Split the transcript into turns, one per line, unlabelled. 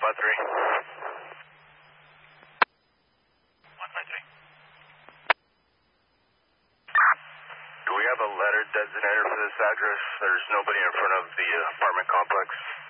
Do we have a letter designator for this address? There's nobody in front of the apartment complex.